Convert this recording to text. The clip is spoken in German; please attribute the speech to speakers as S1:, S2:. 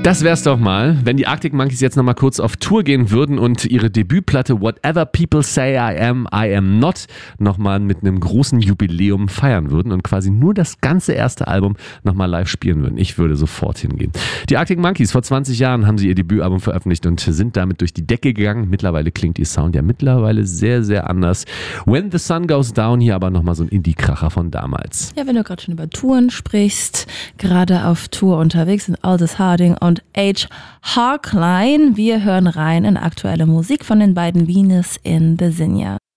S1: Das wär's doch mal, wenn die Arctic Monkeys jetzt nochmal kurz auf Tour gehen würden und ihre Debütplatte Whatever People Say I Am Not nochmal mit einem großen Jubiläum feiern würden und quasi nur das ganze erste Album nochmal live spielen würden. Ich würde sofort hingehen. Die Arctic Monkeys, vor 20 Jahren haben sie ihr Debütalbum veröffentlicht und sind damit durch die Decke gegangen. Mittlerweile klingt ihr Sound ja mittlerweile sehr, sehr anders. When the Sun Goes Down, hier aber nochmal so ein Indie-Kracher von damals.
S2: Ja, wenn du gerade schon über Touren sprichst, gerade auf Tour unterwegs sind Aldous Harding und H. Harkline. Wir hören rein in aktuelle Musik von den beiden Venus in the Zinnia.